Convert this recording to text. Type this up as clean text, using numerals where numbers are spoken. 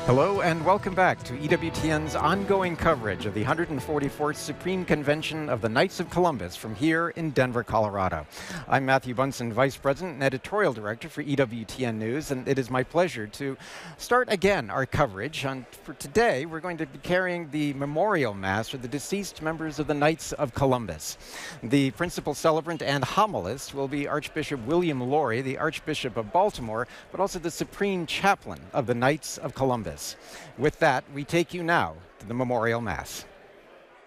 Hello and welcome back to EWTN's ongoing coverage of the 144th Supreme Convention of the Knights of Columbus from here in Denver, Colorado. I'm Matthew Bunson, Vice President and Editorial Director for EWTN News, and it is my pleasure to start again our coverage. For today, we're going to be carrying the memorial mass for the deceased members of the Knights of Columbus. The principal celebrant and homilist will be Archbishop William Lori, the Archbishop of Baltimore, but also the Supreme Chaplain of the Knights of Columbus. With that, we take you now to the Memorial Mass.